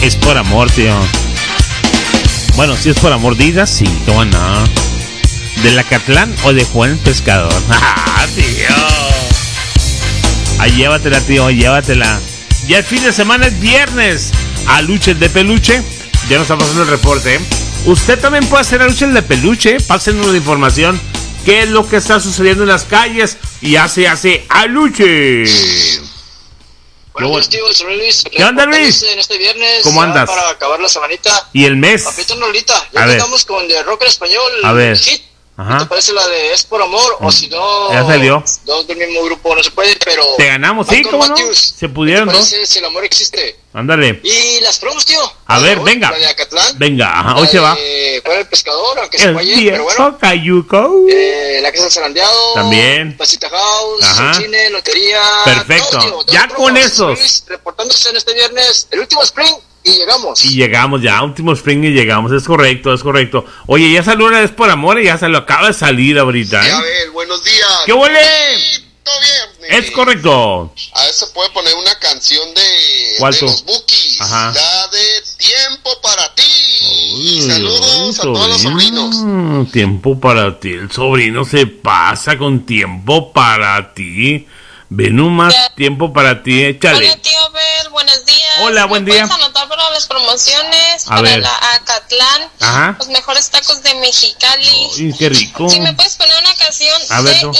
Es por amor, tío. Bueno, si es por amor, diga sí, ¿cómo no? ¿De Lacatlán o de Juan el Pescador? ¡Ah, tío! Ahí llévatela, tío, llévatela. Ya el fin de semana es viernes. Aluche de peluche. Ya nos está pasando el reporte, ¿eh? Usted también puede hacer aluche de peluche. Pásenos la información. ¿Qué es lo que está sucediendo en las calles? Y hace aluche. Buenos días, tío, el señor Luis. ¿Qué onda, Luis? En este viernes, ¿Cómo andas? Para acabar la semanita. ¿Y el mes? Papito Nolita, ya A ver. estamos con de rock en español. A ver. Hit. Ajá. ¿Te parece la de Es por amor? O si no, Ya salió. dos del mismo grupo no se puede, pero Te ganamos, sí, Michael ¿cómo no? Matthews, Se pudieron, ¿qué ¿no? te parece si el amor existe? Ándale. Y las promos, tío. A La de ver, hoy, venga. La de Acatlán. Venga, ajá, La hoy se va. de Juan el Pescador, aunque se El fue ayer, pero bueno. viejo Cayuco. La Casa del Zarandeado. También. Pasita House. Ajá. Cine, lotería. Perfecto. todo, tío, Ya todo con promos. esos. Luis, reportándose en este viernes, el último spring, y llegamos. Y llegamos ya, último spring y llegamos, es correcto, es correcto. Oye, ya salió una vez por amor y ya se lo acaba de salir ahorita, Ya ¿eh? ves, buenos días. ¡Qué huele! Bonito viernes. Es correcto. A ver, se puede poner una canción de ¿Cuál tú? los Bookies. Ajá. La de Tiempo para ti. Uy, Saludos a todos los sobrinos. Tiempo para ti, el sobrino se pasa con tiempo para ti. Ve nomás, tiempo para ti, échale. Hola, tío Bel, buenos días. Hola, buen día. ¿Me puedes anotar para las promociones? A para ver. la Acatlán, Ajá. los mejores tacos de Mexicali. Uy, qué rico. Si me puedes poner una canción A ver, de tú.